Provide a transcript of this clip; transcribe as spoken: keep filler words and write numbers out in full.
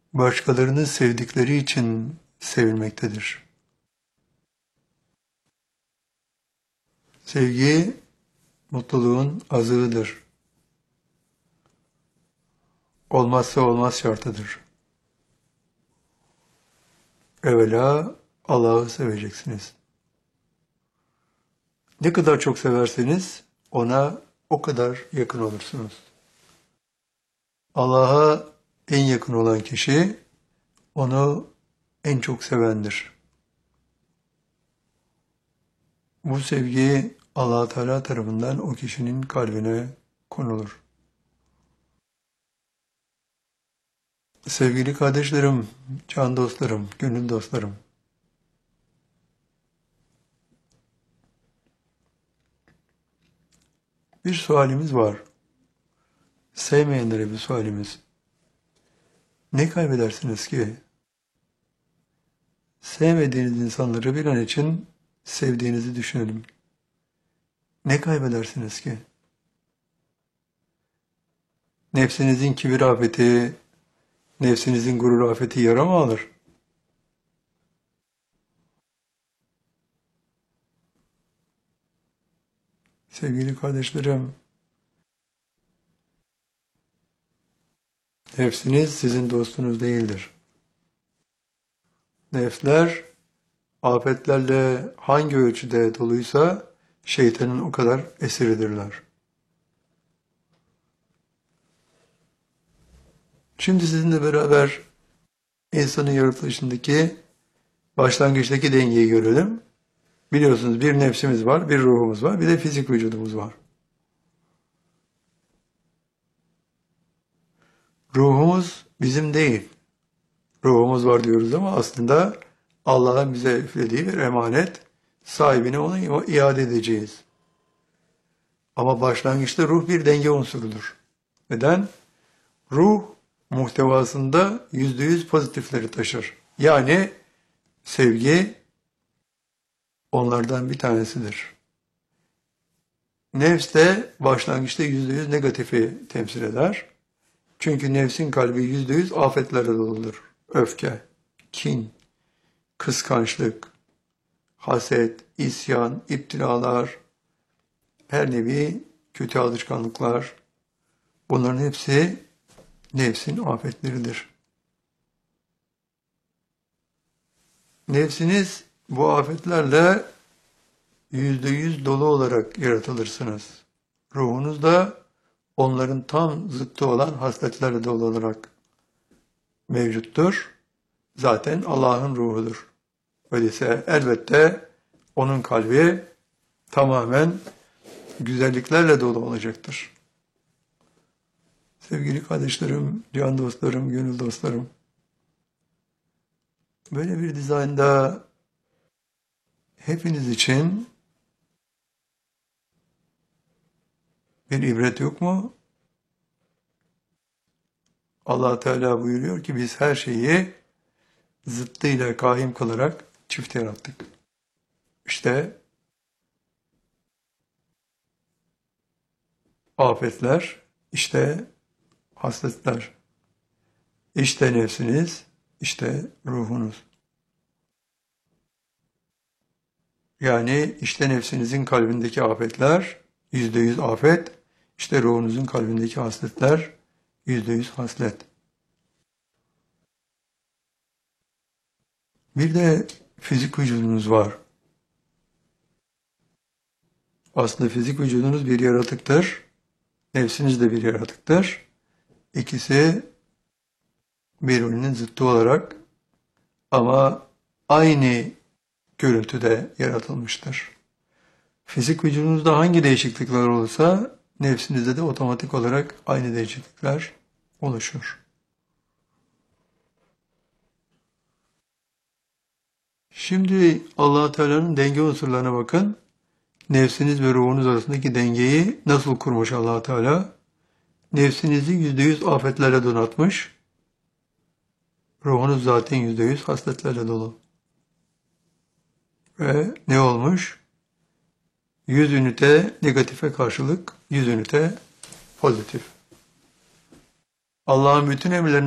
başkalarını sevdikleri için sevilmektedir. Sevgi, mutluluğun azığıdır. Olmazsa olmaz şartıdır. Evvela Allah'ı seveceksiniz. Ne kadar çok severseniz ona o kadar yakın olursunuz. Allah'a en yakın olan kişi onu en çok sevendir. Bu sevgi Allah Teala tarafından o kişinin kalbine konulur. Sevgili kardeşlerim, can dostlarım, gönül dostlarım. Bir sualimiz var. Sevmeyenlere bir sualimiz. Ne kaybedersiniz ki? Sevmediğiniz insanları bir an için sevdiğinizi düşünelim. Ne kaybedersiniz ki? Nefsinizin kibir afeti, nefsinizin gurur afeti yara mı alır? Sevgili kardeşlerim, nefsiniz sizin dostunuz değildir. Nefsler, afetlerle hangi ölçüde doluysa şeytanın o kadar esiridirler. Şimdi sizinle beraber insanın yaratılışındaki başlangıçtaki dengeyi görelim. Biliyorsunuz bir nefsimiz var, bir ruhumuz var, bir de fizik vücudumuz var. Ruhumuz bizim değil. Ruhumuz var diyoruz ama aslında Allah'ın bize üflediği bir emanet, sahibine onu iade edeceğiz. Ama başlangıçta ruh bir denge unsurudur. Neden? Ruh muhtevasında yüzde yüz pozitifleri taşır. Yani sevgi onlardan bir tanesidir. Nefs de başlangıçta yüzde yüz negatifi temsil eder. Çünkü nefsin kalbi yüzde yüz afetlerle doludur. Öfke, kin, kıskançlık, haset, isyan, iptilalar, her nevi kötü alışkanlıklar, bunların hepsi nefsin afetleridir. Nefsiniz bu afetlerle yüzde yüz dolu olarak yaratılırsınız. Ruhunuz da onların tam zıttı olan hasletlerle dolu olarak mevcuttur. Zaten Allah'ın ruhudur. Öyleyse elbette onun kalbi tamamen güzelliklerle dolu olacaktır. Sevgili kardeşlerim, can dostlarım, gönül dostlarım, böyle bir dizaynda hepiniz için bir ibret yok mu? Allah Teala buyuruyor ki biz her şeyi zıttıyla kaim kılarak çift yarattık. İşte afetler, işte hasletler, işte nefsiniz, işte ruhunuz. Yani işte nefsinizin kalbindeki afetler, yüzde yüz afet, işte ruhunuzun kalbindeki hasletler, yüzde yüz haslet. Bir de fizik vücudunuz var. Aslında fizik vücudunuz bir yaratıktır. Nefsiniz de bir yaratıktır. İkisi birbirinin zıttı olarak ama aynı görüntüde yaratılmıştır. Fizik vücudunuzda hangi değişiklikler olursa nefsinizde de otomatik olarak aynı değişiklikler oluşur. Şimdi Allah Teala'nın denge unsurlarına bakın. Nefsiniz ve ruhunuz arasındaki dengeyi nasıl kurmuş Allah Teala? Nefsinizi yüzde yüz afetlerle donatmış. Ruhunuz zaten yüzde yüz hasletlerle dolu. Ve ne olmuş? yüz ünite negatife karşılık yüz ünite pozitif. Allah'ın bütün emirlerini